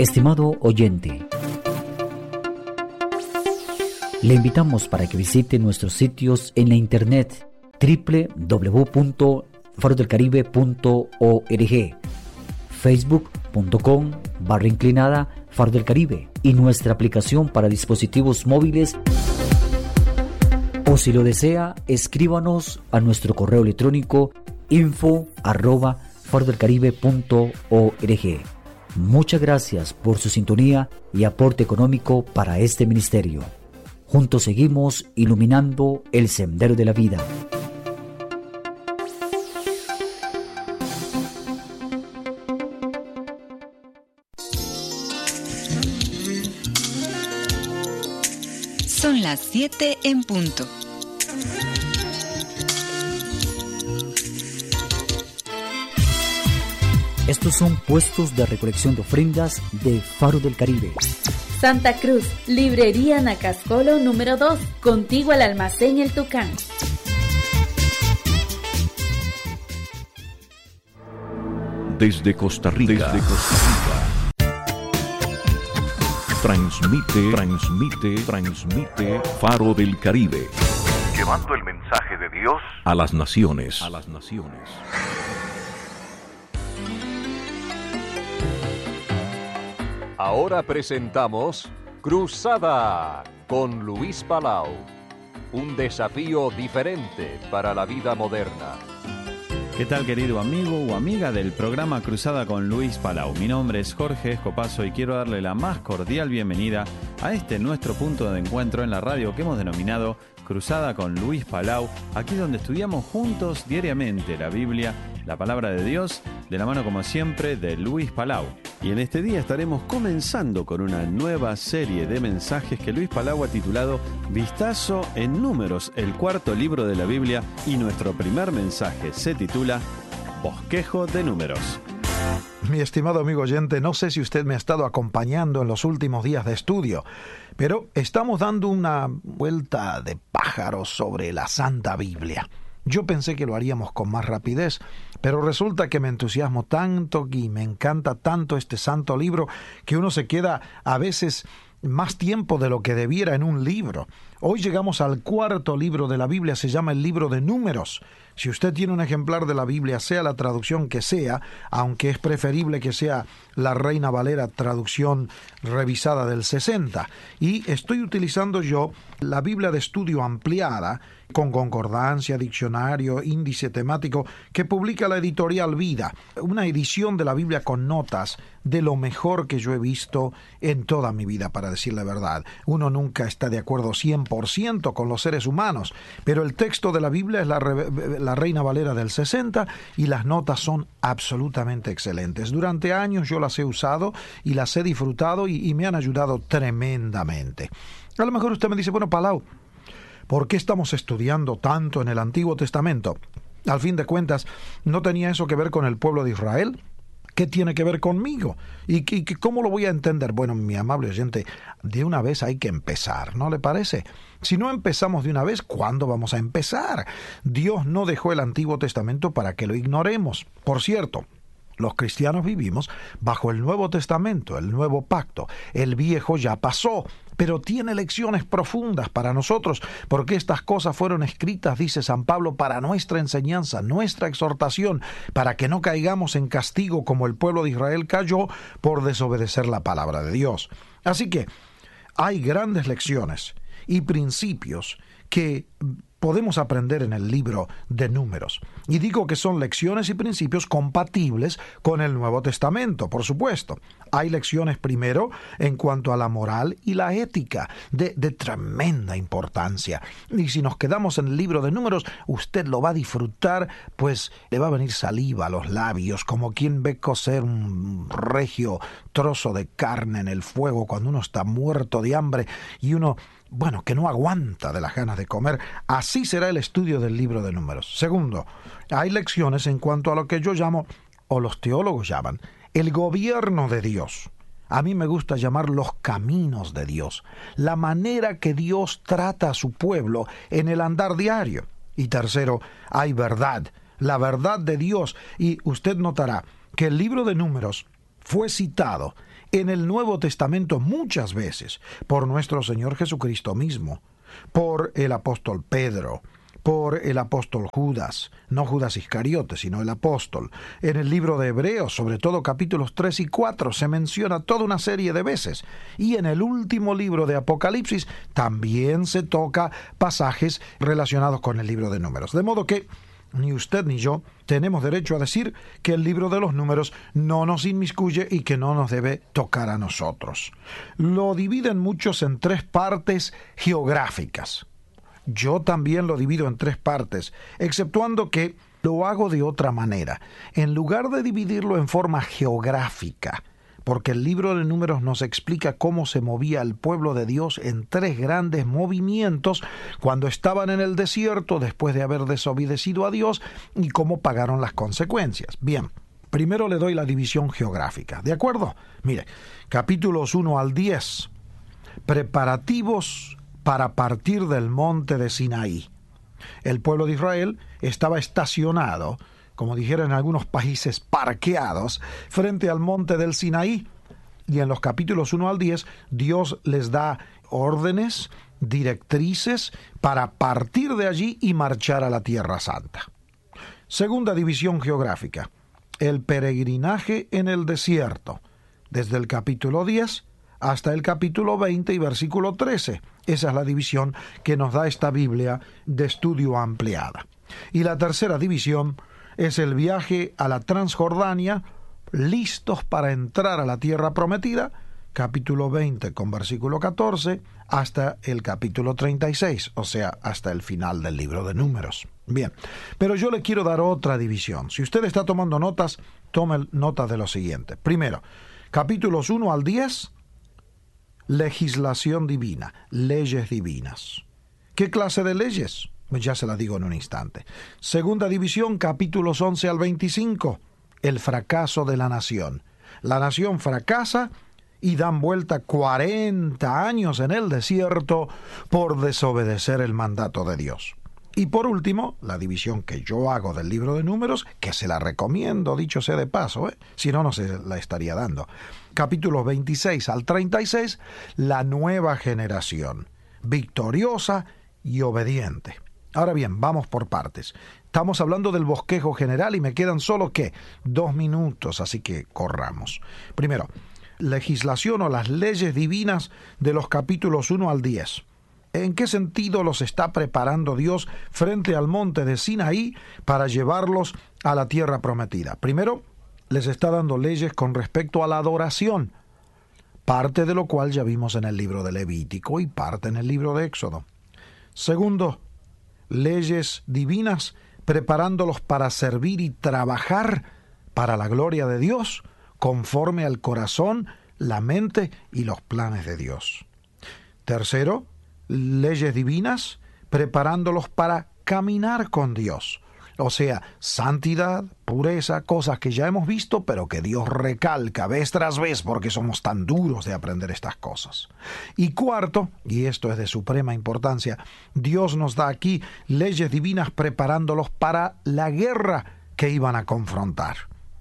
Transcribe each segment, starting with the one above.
Estimado oyente, le invitamos para que visite nuestros sitios en la internet www.farodelcaribe.org, facebook.com/inclinada Faro del Caribe y nuestra aplicación para dispositivos móviles. O si lo desea, escríbanos a nuestro correo electrónico info@farodelcaribe.org. Muchas gracias por su sintonía y aporte económico para este ministerio. Juntos seguimos iluminando el sendero de la vida. Son las 7 en punto. Estos son puestos de recolección de ofrendas de Faro del Caribe. Santa Cruz, Librería Nacascolo número 2, contigua al almacén El Tucán. Desde Costa Rica. Transmite Faro del Caribe. Llevando el mensaje de Dios a las naciones. Ahora presentamos Cruzada con Luis Palau. Un desafío diferente para la vida moderna. ¿Qué tal, querido amigo o amiga del programa Cruzada con Luis Palau? Mi nombre es Jorge Escopazo y quiero darle la más cordial bienvenida a este nuestro punto de encuentro en la radio que hemos denominado Cruzada con Luis Palau, aquí donde estudiamos juntos diariamente la Biblia, la palabra de Dios, de la mano como siempre de Luis Palau. Y en este día estaremos comenzando con una nueva serie de mensajes que Luis Palau ha titulado Vistazo en Números, el cuarto libro de la Biblia, y nuestro primer mensaje se titula Bosquejo de Números. Mi estimado amigo oyente, no sé si usted me ha estado acompañando en los últimos días de estudio, pero estamos dando una vuelta de pájaros sobre la Santa Biblia. Yo pensé que lo haríamos con más rapidez, pero resulta que me entusiasmo tanto y me encanta tanto este santo libro que uno se queda a veces más tiempo de lo que debiera en un libro. Hoy llegamos al cuarto libro de la Biblia, se llama el libro de Números. Si usted tiene un ejemplar de la Biblia, sea la traducción que sea, aunque es preferible que sea la Reina Valera traducción revisada del 60, y estoy utilizando yo la Biblia de estudio ampliada, con concordancia, diccionario, índice temático, que publica la editorial Vida, una edición de la Biblia con notas de lo mejor que yo he visto en toda mi vida, para decir la verdad. Uno nunca está de acuerdo 100% con los seres humanos, pero el texto de la Biblia es la Reina Valera del 60 y las notas son absolutamente excelentes. Durante años yo las he usado y las he disfrutado y me han ayudado tremendamente. A lo mejor usted me dice, bueno, Palau, ¿por qué estamos estudiando tanto en el Antiguo Testamento? Al fin de cuentas, ¿no tenía eso que ver con el pueblo de Israel? ¿Qué tiene que ver conmigo? ¿Y cómo lo voy a entender? Bueno, mi amable oyente, de una vez hay que empezar, ¿no le parece? Si no empezamos de una vez, ¿cuándo vamos a empezar? Dios no dejó el Antiguo Testamento para que lo ignoremos. Por cierto, los cristianos vivimos bajo el Nuevo Testamento, el Nuevo Pacto. El Viejo ya pasó, pero tiene lecciones profundas para nosotros, porque estas cosas fueron escritas, dice San Pablo, para nuestra enseñanza, nuestra exhortación, para que no caigamos en castigo como el pueblo de Israel cayó por desobedecer la palabra de Dios. Así que hay grandes lecciones y principios que podemos aprender en el libro de Números. Y digo que son lecciones y principios compatibles con el Nuevo Testamento, por supuesto. Hay lecciones primero en cuanto a la moral y la ética, de tremenda importancia. Y si nos quedamos en el libro de Números, usted lo va a disfrutar, pues le va a venir saliva a los labios, como quien ve cocer un regio trozo de carne en el fuego cuando uno está muerto de hambre y uno, bueno, que no aguanta de las ganas de comer. Así será el estudio del libro de Números. Segundo, hay lecciones en cuanto a lo que yo llamo, o los teólogos llaman, el gobierno de Dios. A mí me gusta llamar los caminos de Dios, la manera que Dios trata a su pueblo en el andar diario. Y tercero, hay verdad, la verdad de Dios. Y usted notará que el libro de Números fue citado en el Nuevo Testamento muchas veces por nuestro Señor Jesucristo mismo, por el apóstol Pedro, por el apóstol Judas, no Judas Iscariote, sino el apóstol. En el libro de Hebreos, sobre todo capítulos 3 y 4, se menciona toda una serie de veces. Y en el último libro de Apocalipsis también se toca pasajes relacionados con el libro de Números. De modo que ni usted ni yo tenemos derecho a decir que el libro de los Números no nos inmiscuye y que no nos debe tocar a nosotros. Lo dividen muchos en 3 partes geográficas. Yo también lo divido en 3 partes, exceptuando que lo hago de otra manera. En lugar de dividirlo en forma geográfica, porque el libro de Números nos explica cómo se movía el pueblo de Dios en 3 grandes movimientos cuando estaban en el desierto después de haber desobedecido a Dios y cómo pagaron las consecuencias. Bien, primero le doy la división geográfica, ¿de acuerdo? Mire, capítulos 1 al 10, preparativos para partir del monte de Sinaí. El pueblo de Israel estaba estacionado, como dijera en algunos países, parqueados, frente al monte del Sinaí. Y en los capítulos 1 al 10, Dios les da órdenes, directrices, para partir de allí y marchar a la Tierra Santa. Segunda división geográfica, el peregrinaje en el desierto, desde el capítulo 10 hasta el capítulo 20 y versículo 13. Esa es la división que nos da esta Biblia de estudio ampliada. Y la tercera división es el viaje a la Transjordania, listos para entrar a la tierra prometida, capítulo 20 con versículo 14, hasta el capítulo 36, o sea, hasta el final del libro de Números. Bien, pero yo le quiero dar otra división. Si usted está tomando notas, tome nota de lo siguiente. Primero, capítulos 1 al 10, legislación divina, leyes divinas. ¿Qué clase de leyes? Pues ya se la digo en un instante. Segunda división, capítulos 11 al 25, el fracaso de la nación. La nación fracasa y dan vuelta 40 años en el desierto por desobedecer el mandato de Dios. Y por último, la división que yo hago del libro de Números, que se la recomiendo, dicho sea de paso, si no, no se la estaría dando. Capítulos 26 al 36, la nueva generación, victoriosa y obediente. Ahora bien, vamos por partes. Estamos hablando del bosquejo general y me quedan solo, ¿qué? 2 minutos, así que corramos. Primero, legislación o las leyes divinas de los capítulos 1 al 10. ¿En qué sentido los está preparando Dios frente al monte de Sinaí para llevarlos a la tierra prometida? Primero, les está dando leyes con respecto a la adoración, parte de lo cual ya vimos en el libro de Levítico y parte en el libro de Éxodo. Segundo, leyes divinas preparándolos para servir y trabajar para la gloria de Dios, conforme al corazón, la mente y los planes de Dios. Tercero, leyes divinas preparándolos para caminar con Dios, o sea, santidad, pureza, cosas que ya hemos visto, pero que Dios recalca vez tras vez porque somos tan duros de aprender estas cosas. Y cuarto, y esto es de suprema importancia, Dios nos da aquí leyes divinas preparándolos para la guerra que iban a confrontar.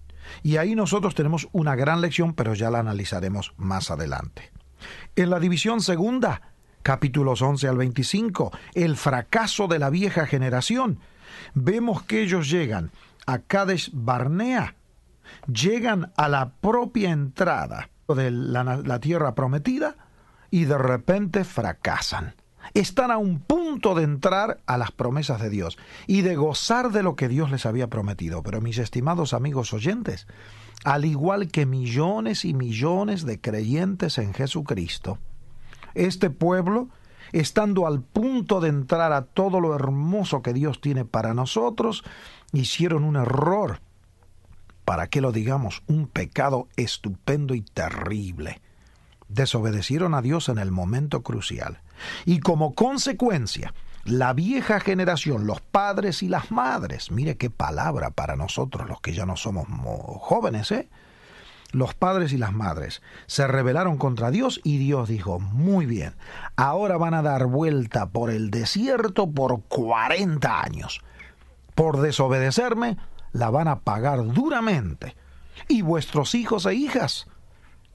Y ahí nosotros tenemos una gran lección, pero ya la analizaremos más adelante. En la división segunda, capítulos 11 al 25, el fracaso de la vieja generación, vemos que ellos llegan a Kadesh Barnea, llegan a la propia entrada de la tierra prometida y de repente fracasan. Están a un punto de entrar a las promesas de Dios y de gozar de lo que Dios les había prometido. Pero mis estimados amigos oyentes, al igual que millones y millones de creyentes en Jesucristo, este pueblo, estando al punto de entrar a todo lo hermoso que Dios tiene para nosotros, hicieron un error. ¿Para qué lo digamos? Un pecado estupendo y terrible. Desobedecieron a Dios en el momento crucial. Y como consecuencia, la vieja generación, los padres y las madres, mire qué palabra para nosotros los que ya no somos jóvenes, los padres y las madres se rebelaron contra Dios y Dios dijo, muy bien, ahora van a dar vuelta por el desierto por 40 años. Por desobedecerme, la van a pagar duramente. Y vuestros hijos e hijas,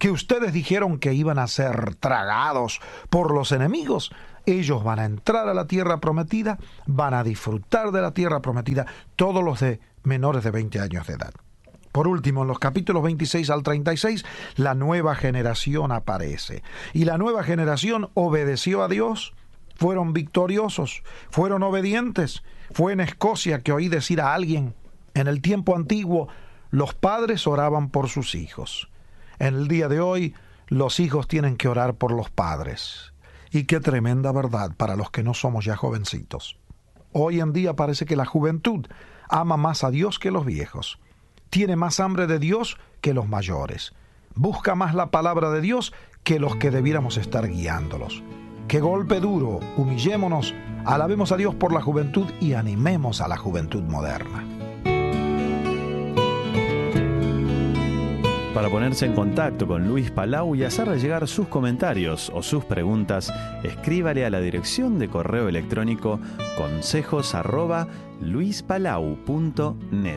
que ustedes dijeron que iban a ser tragados por los enemigos. Ellos van a entrar a la tierra prometida, van a disfrutar de la tierra prometida, todos los de menores de 20 años de edad. Por último, en los capítulos 26 al 36, la nueva generación aparece. Y la nueva generación obedeció a Dios, fueron victoriosos, fueron obedientes. Fue en Escocia que oí decir a alguien, en el tiempo antiguo, los padres oraban por sus hijos. En el día de hoy, los hijos tienen que orar por los padres. Y qué tremenda verdad para los que no somos ya jovencitos. Hoy en día parece que la juventud ama más a Dios que los viejos. Tiene más hambre de Dios que los mayores. Busca más la palabra de Dios que los que debiéramos estar guiándolos. ¡Qué golpe duro! Humillémonos, alabemos a Dios por la juventud y animemos a la juventud moderna. Para ponerse en contacto con Luis Palau y hacerle llegar sus comentarios o sus preguntas, escríbale a la dirección de correo electrónico consejos@luispalau.net.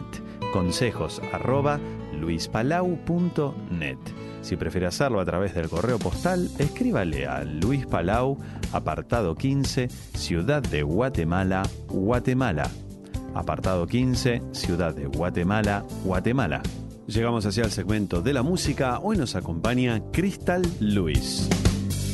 consejos@luispalau.net. Si prefiere hacerlo a través del correo postal, escríbale a Luis Palau, apartado 15, Ciudad de Guatemala, Guatemala. Apartado 15, Ciudad de Guatemala, Guatemala. Llegamos hacia el segmento de la música. Hoy nos acompaña Crystal Lewis.